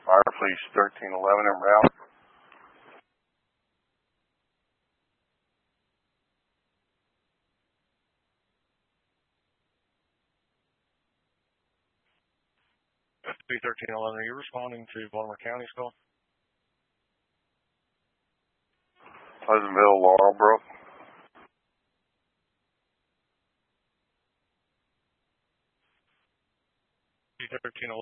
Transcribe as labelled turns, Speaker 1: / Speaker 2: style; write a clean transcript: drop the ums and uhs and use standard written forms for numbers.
Speaker 1: Fire Police 1311 en route.
Speaker 2: B1311, are you responding to Baltimore County's call?
Speaker 1: Pleasantville, Laurelbrook.
Speaker 2: B1311.